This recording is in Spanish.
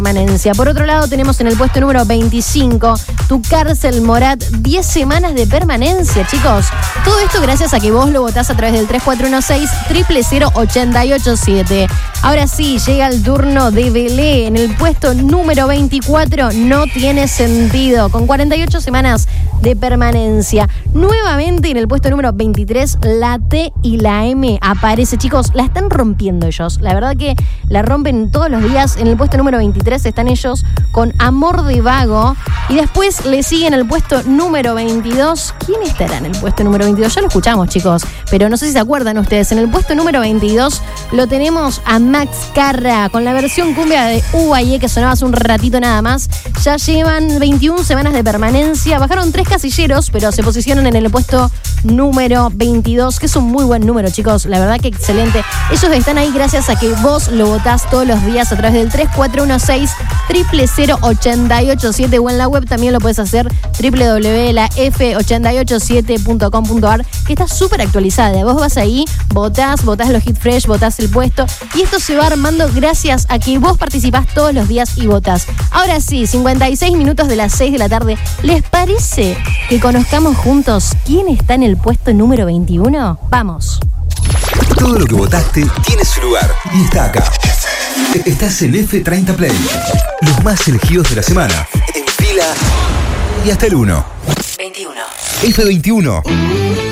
permanencia. Por otro lado, tenemos en el puesto número 25, Tu Cárcel Morat, 10 semanas de permanencia, chicos. Todo esto gracias a que vos lo votás a través del 3416-000-887. Ahora sí, llega el turno de Belé. En el puesto número 24, No Tiene Sentido, con 48 semanas de permanencia. Nuevamente en el puesto número 23, la T y la M aparece. Chicos, la están rompiendo ellos. La verdad que la rompen todos los días. En el puesto número 23 están ellos con Amor de Vago. Y después le siguen el puesto número 22. ¿Quién estará en el puesto número 22? Ya lo escuchamos, chicos, pero no sé si se acuerdan ustedes. En el puesto número 22 lo tenemos a Max Carra con la versión cumbia de UAE que sonaba hace un ratito nada más. Ya llevan 21 semanas de permanencia. Bajaron 3 casilleros, pero se posicionan en el puesto número 22, que es un muy buen número, chicos. La verdad que excelente. Ellos están ahí gracias a que vos lo votás todos los días a través del 3416-000-887 o en la web también lo puedes hacer www.f887.com.ar, que está súper actualizada. Vos vas ahí, votás los hit fresh, votás el puesto y esto se va armando gracias a que vos participás todos los días y votás. Ahora sí, 56 minutos de las 6 de la tarde. ¿Les parece que conozcamos juntos quién está en el puesto número 21? Vamos. Todo lo que votaste tiene su lugar y está acá. Estás en F30 Play. Los más elegidos de la semana. En fila y hasta el 1. 21. F21.